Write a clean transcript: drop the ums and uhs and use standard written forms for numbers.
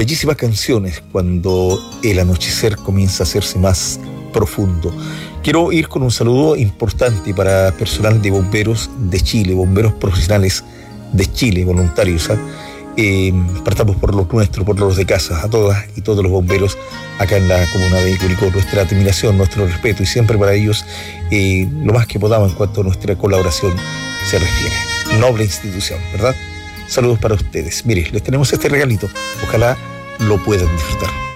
bellísimas canciones cuando el anochecer comienza a hacerse más profundo. Quiero ir con un saludo importante para personal de bomberos de Chile, bomberos profesionales de Chile, voluntarios. Partamos por los nuestros, por los de casa, a todas y todos los bomberos acá en la comuna de Curicó. Nuestra admiración, nuestro respeto y siempre para ellos lo más que podamos en cuanto a nuestra colaboración se refiere. Noble institución, ¿verdad? Saludos para ustedes. Mire, les tenemos este regalito. Ojalá lo puedan disfrutar.